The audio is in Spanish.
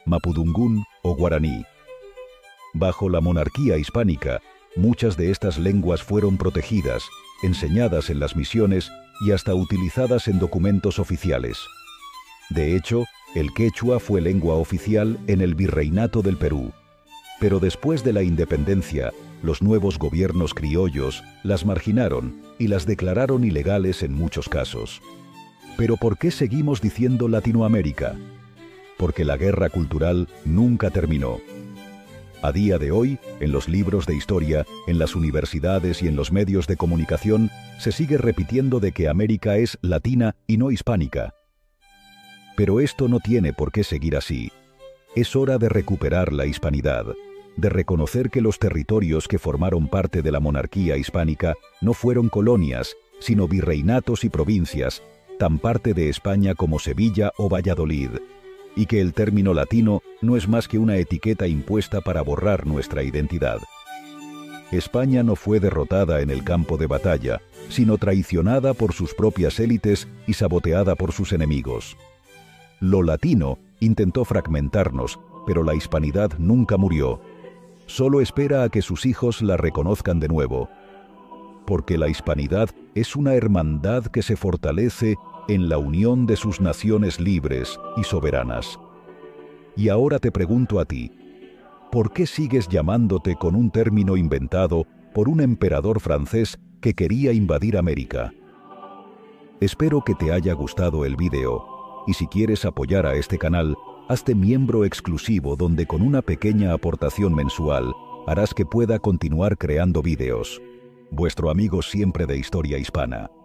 mapudungún o guaraní. Bajo la monarquía hispánica, muchas de estas lenguas fueron protegidas, enseñadas en las misiones y hasta utilizadas en documentos oficiales. De hecho, el quechua fue lengua oficial en el Virreinato del Perú. Pero después de la independencia, los nuevos gobiernos criollos las marginaron y las declararon ilegales en muchos casos. ¿Pero por qué seguimos diciendo Latinoamérica? Porque la guerra cultural nunca terminó. A día de hoy, en los libros de historia, en las universidades y en los medios de comunicación, se sigue repitiendo de que América es latina y no hispánica. Pero esto no tiene por qué seguir así. Es hora de recuperar la hispanidad, de reconocer que los territorios que formaron parte de la monarquía hispánica no fueron colonias, sino virreinatos y provincias, tan parte de España como Sevilla o Valladolid, y que el término latino no es más que una etiqueta impuesta para borrar nuestra identidad. España no fue derrotada en el campo de batalla, sino traicionada por sus propias élites y saboteada por sus enemigos. Lo latino intentó fragmentarnos, pero la hispanidad nunca murió. Solo espera a que sus hijos la reconozcan de nuevo. Porque la hispanidad es una hermandad que se fortalece en la unión de sus naciones libres y soberanas. Y ahora te pregunto a ti, ¿por qué sigues llamándote con un término inventado por un emperador francés que quería invadir América? Espero que te haya gustado el video, y si quieres apoyar a este canal, hazte miembro exclusivo donde con una pequeña aportación mensual harás que pueda continuar creando videos. Vuestro amigo siempre de Historia Hispana.